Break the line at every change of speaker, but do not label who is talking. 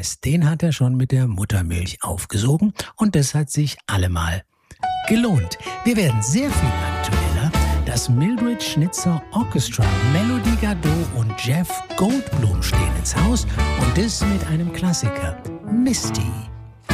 Rest, den hat er schon mit der Muttermilch aufgesogen und das hat sich allemal gelohnt. Wir werden sehr viel aktueller. Das Mildred Schnitzer Orchestra, Melody Gardot und Jeff Goldblum stehen ins Haus und das mit einem Klassiker, Misty.